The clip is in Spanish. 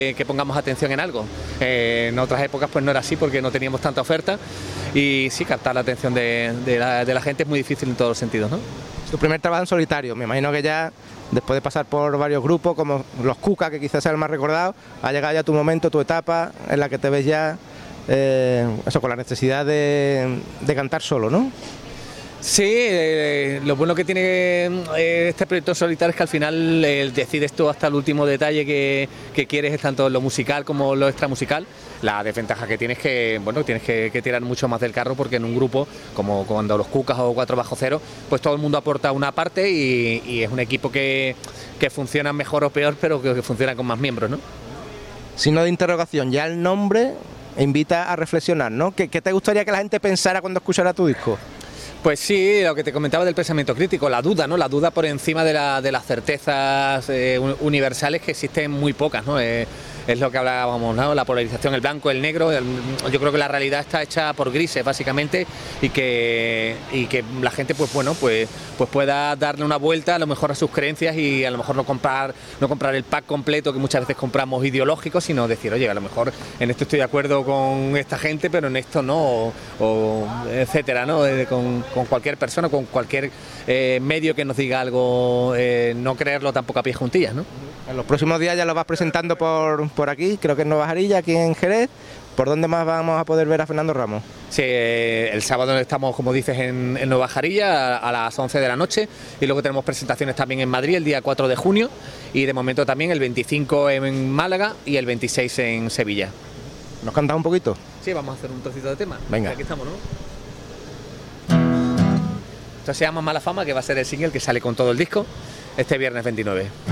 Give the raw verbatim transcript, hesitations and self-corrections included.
que pongamos atención en algo. Eh, en otras épocas pues no era así porque no teníamos tanta oferta y sí, captar la atención de, de, la, de la gente es muy difícil en todos los sentidos, ¿no? Tu primer trabajo en solitario, me imagino que ya después de pasar por varios grupos como los Cuca, que quizás sea el más recordado, ha llegado ya tu momento, tu etapa en la que te ves ya eh, eso, con la necesidad de, de cantar solo, ¿no? Sí, eh, lo bueno que tiene eh, este proyecto solitario es que al final eh, decides tú hasta el último detalle que, que quieres, tanto en lo musical como lo extramusical. La desventaja que tienes es que, bueno, tienes que, que tirar mucho más del carro porque en un grupo, como cuando los Cucas o Cuatro Bajo Cero, pues todo el mundo aporta una parte y, y es un equipo que, que funciona mejor o peor, pero que, que funciona con más miembros, ¿no? Signo de interrogación, ya el nombre invita a reflexionar, ¿no? ¿Qué, qué te gustaría que la gente pensara cuando escuchara tu disco? Pues sí, lo que te comentaba del pensamiento crítico, la duda, ¿no? La duda por encima de, la, de las certezas eh, universales que existen muy pocas, ¿no? Eh, es lo que hablábamos, ¿no? La polarización, el blanco, el negro. El, yo creo que la realidad está hecha por grises, básicamente, y que, y que la gente, pues bueno, pues, pues pueda darle una vuelta a lo mejor a sus creencias y a lo mejor no comprar, no comprar el pack completo que muchas veces compramos ideológico, sino decir, oye, a lo mejor en esto estoy de acuerdo con esta gente, pero en esto no, o, o etcétera, ¿no? Eh, con, con cualquier persona, con cualquier eh, medio que nos diga algo, eh, no creerlo tampoco a pies juntillas, ¿no? En los próximos días ya lo vas presentando por, por aquí, creo que en Nueva Jarilla, aquí en Jerez. ¿Por dónde más vamos a poder ver a Fernando Ramos? Sí, eh, el sábado estamos, como dices, en, en Nueva Jarilla a, a las once de la noche y luego tenemos presentaciones también en Madrid el día cuatro de junio y de momento también el veinticinco en Málaga y el veintiséis en Sevilla. ¿Nos cantas un poquito? Sí, vamos a hacer un trocito de tema. Venga. Aquí estamos, ¿no? Esto se llama Mala Fama, que va a ser el single que sale con todo el disco este viernes veintinueve.